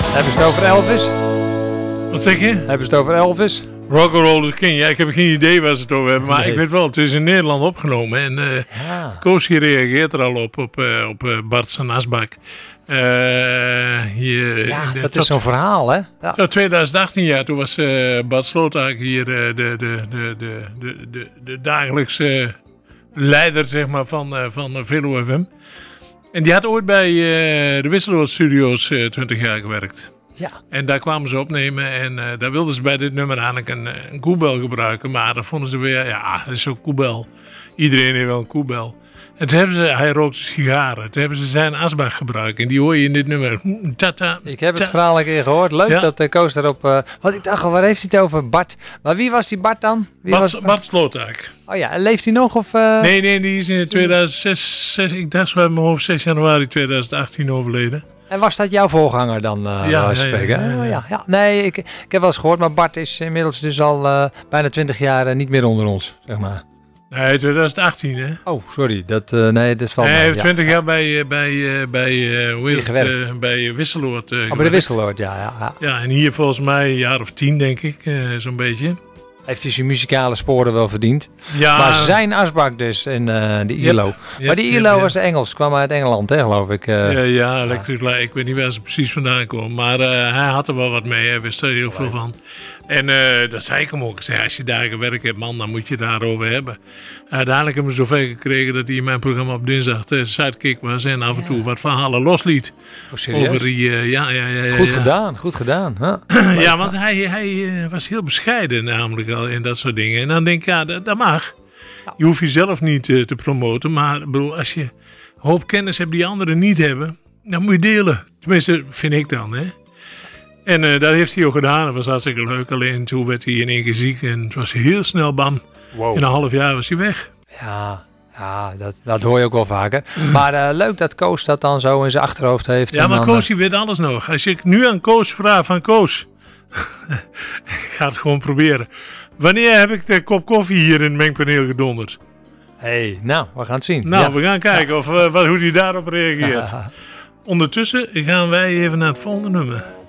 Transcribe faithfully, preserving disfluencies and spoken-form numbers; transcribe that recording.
Hebben ze het over Elvis? Wat zeg je? Hebben ze het over Elvis? Rock'n'Roll is King. Ja, ik heb geen idee waar ze het over hebben. Maar Nee. ik weet wel, het is in Nederland opgenomen. En uh, Ja. Koos hier reageert er al op, op, uh, op uh, Bart zijn Asbak. Uh, hier, Ja, in de, dat is zo'n verhaal, hè? Ja. Zo twintig achttien, ja, toen was uh, Bart Sloothaak hier uh, de, de, de, de, de, de, de dagelijkse leider, zeg maar, van, uh, van uh, Velo F M. En die had ooit bij uh, de Wisseloord Studios uh, twintig jaar gewerkt. Ja. En daar kwamen ze opnemen en uh, daar wilden ze bij dit nummer eigenlijk een, een koebel gebruiken. Maar dat vonden ze weer, ja, dat is zo'n koebel. Iedereen heeft wel een koebel. En toen hebben ze, hij rookte sigaren. Toen hebben ze zijn asbak gebruikt. En die hoor je in dit nummer. Tata, Ik heb het ta. verhaal een keer gehoord. Leuk Ja. dat uh, Koos daarop... Uh, want ik dacht al, waar heeft hij het over? Bart. Maar wie was die Bart dan? Wie Bart, was... Bart Sloothaak. Oh ja, leeft hij nog? Of, uh... Nee, nee, die is in tweeduizend zes, zes, ik dacht zo uit mijn hoofd, zes januari tweeduizend achttien overleden. En was dat jouw voorganger dan? Uh, Ja, ja, ja, ja, ja, ja. Oh, ja, ja. Nee, ik, ik heb wel eens gehoord, maar Bart is inmiddels dus al uh, bijna twintig jaar uh, niet meer onder ons, zeg maar. Nee, tweeduizend achttien, hè? Oh, sorry. Dat, uh, nee, dat valt Hij mij, heeft ja. twintig jaar bij, uh, bij, uh, bij, uh, hoe heet het, gewerkt. uh, bij Wisseloord uh, Oh, bij de gewerkt. Wisseloord, ja, ja, ja. Ja, en hier volgens mij een jaar of tien, denk ik, uh, zo'n beetje. Heeft hij zijn muzikale sporen wel verdiend. Ja, Maar zijn asbak dus in uh, de I L O. Yep, yep, maar die I L O yep, yep. was Engels, kwam uit Engeland, hè, geloof ik. Uh, Ja, ja, Electric Light. Ik weet niet waar ze precies vandaan komen. Maar uh, hij had er wel wat mee. Hij wist er heel veel van. En uh, dat zei ik hem ook. Ik zei, als je daar gewerkt hebt, man, dan moet je het daarover hebben. Uiteindelijk hebben we zover gekregen dat hij in mijn programma op dinsdag de sidekick was. En af en toe wat verhalen losliet. oh, serieus? Over die, uh, ja, ja, ja, ja. Goed ja. gedaan, goed gedaan. Huh? Ja, want hij, hij uh, was heel bescheiden namelijk al in dat soort dingen. En dan denk ik, ja, dat, dat mag. Je hoeft jezelf niet uh, te promoten. Maar bedoel, als je een hoop kennis hebt die anderen niet hebben, dan moet je delen. Tenminste, vind ik dan, hè. En uh, dat heeft hij ook gedaan. Dat was hartstikke leuk. Alleen toen werd hij in één keer ziek. En het was heel snel bam. Wow. In een half jaar was hij weg. Ja, ja dat, dat hoor je ook wel vaker. Maar uh, leuk dat Koos dat dan zo in zijn achterhoofd heeft. Ja, en maar dan, Koos, die weet alles nog. Als ik nu aan Koos vraag van Koos. Ik ga het gewoon proberen. Wanneer heb ik de kop koffie hier in het mengpaneel gedonderd? Hé, hey, nou, we gaan het zien. Nou, ja. we gaan kijken of, uh, wat, hoe hij daarop reageert. Ondertussen gaan wij even naar het volgende nummer.